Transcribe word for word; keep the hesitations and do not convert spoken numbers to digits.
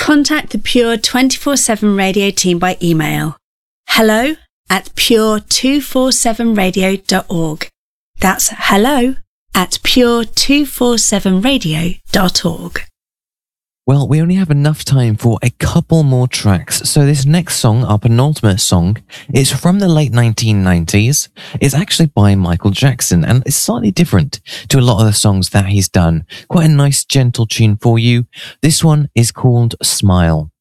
contact the Pure twenty-four seven Radio team by email. Hello at pure two forty-seven radio dot org. That's hello at pure two forty-seven radio dot org. Well, we only have enough time for a couple more tracks, so this next song, our penultimate song, is from the late nineteen nineties. It's actually by Michael Jackson, and it's slightly different to a lot of the songs that he's done. Quite a nice, gentle tune for you. This one is called Smile.